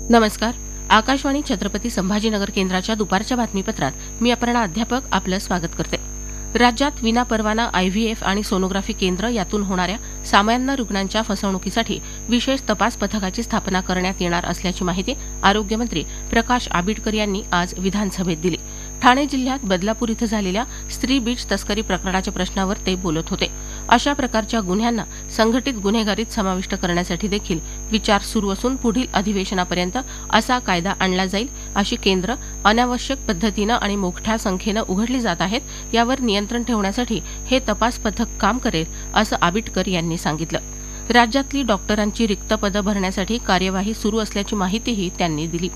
नमस्कार. आकाशवाणी छत्रपती संभाजीनगर केंद्राच्या दुपारच्या बातमीपत्रात मी अपर्णा अध्यापक आपलं स्वागत करते. राज्यात विनापरवाना आयव्हीएफ आणि सोनोग्राफी केंद्र यातून होणाऱ्या सामान्य रुग्णांच्या फसवणुकीसाठी विशेष तपास पथकाची स्थापना करण्यात येणार असल्याची माहिती आरोग्यमंत्री प्रकाश आंबेडकर यांनी आज विधानसभेत दिली. ठाणे जिल्ह्यात बदलापूर इथं झालेल्या स्त्री बीज तस्करी प्रकरणाच्या प्रश्नावर ते बोलत होते. अशा प्रकारच्या गुन्ह्यांना संघटित गुन्हेगारीत समाविष्ट करण्यासाठी देखील विचार सुरू असून पुढील अधिवेशनापर्यंत असा कायदा आणला जाईल. अशी केंद्र अनावश्यक पद्धतीनं आणि मोठ्या संख्येनं उघडली जात आहेत, यावर नियंत्रण ठेवण्यासाठी हे तपास पथक काम करेल, असं आंबेडकर यांनी सांगितलं. राज्यातली डॉक्टरांची रिक्त पदं भरण्यासाठी कार्यवाही सुरू असल्याची माहितीही त्यांनी दिली.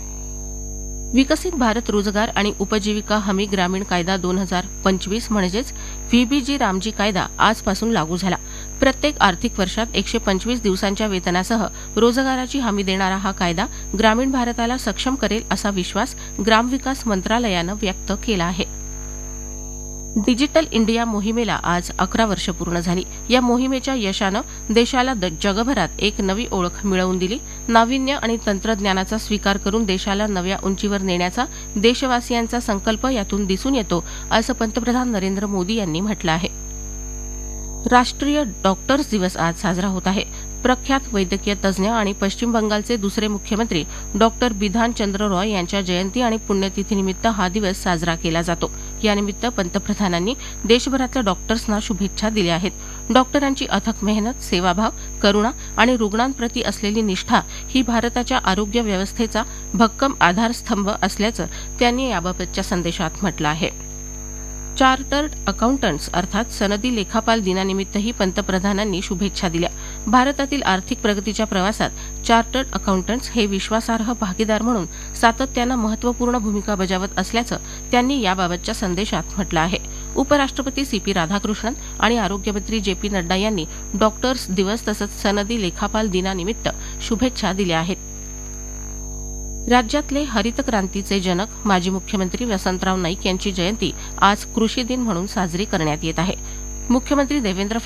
विकसित भारत रोजगार आणि उपजीविका हमी ग्रामीण कायदा 2025 म्हणजेच व्हीबीजी रामजी कायदा आजपासून लागू झाला. प्रत्येक आर्थिक वर्षात 125 दिवसांच्या वेतनासह रोजगाराची हमी देणारा हा कायदा ग्रामीण भारताला सक्षम करेल असा विश्वास ग्रामविकास मंत्रालयानं व्यक्त केला आहे. डिजिटल इंडिया मोहिमेला आज 11 वर्ष पूर्ण झाली. या मोहिमेच्या यशानं देशाला जगभरात एक नवी ओळख मिळवून दिली. नाविन्य आणि तंत्रज्ञानाचा स्वीकार करून देशाला नव्या उंचीवर नेण्याचा देशवासियांचा संकल्प यातून दिसून येतो, असं पंतप्रधान नरेंद्र मोदी यांनी म्हटलं आहे. राष्ट्रीय डॉक्टर्स दिवस आज साजरा होत आहे. प्रख्यात वैद्यकीय तज्ज्ञ आणि पश्चिम बंगालचे दुसरे मुख्यमंत्री डॉक्टर बिधान चंद्र रॉय यांच्या जयंती आणि पुण्यतिथीनिमित्त हा दिवस साजरा केला जातो. यानिमित्त पंतप्रधानांनी देशभरातल्या डॉक्टर्सना शुभेच्छा दिल्या आहेत. डॉक्टरांची अथक मेहनत, सेवाभाव, करुणा आणि रुग्णांप्रती असलेली निष्ठा ही भारताच्या आरोग्य व्यवस्थेचा भक्कम आधारस्तंभ असल्याचं त्यांनी याबाबतच्या संदेशात म्हटलं आहे. चार्टर्ड अकाउंटंट्स अर्थात सनदी लेखापाल दिनानिमित्तही पंतप्रधानांनी शुभेच्छा दिल्या. भारतातील आर्थिक प्रगतीच्या प्रवासात चार्टर्ड अकाउंटंट्स हे विश्वासार्ह भागीदार म्हणून सातत्यानं महत्त्वपूर्ण भूमिका बजावत असल्याचं त्यांनी याबाबतच्या संदेशात म्हटलं आहे. उपराष्ट्रपती सीपी राधाकृष्णन आणि आरोग्यमंत्री जेपी नड्डा यांनी डॉक्टर्स दिवस तसंच सनदी लेखापाल दिनानिमित्त शुभेच्छा दिल्या आहेत. राज्यातले हरित क्रांतीचे जनक माजी मुख्यमंत्री वसंतराव नाईक यांची जयंती आज कृषी दिन म्हणून साजरी करण्यात येत आहे. मुख्यमंत्री देवेंद्र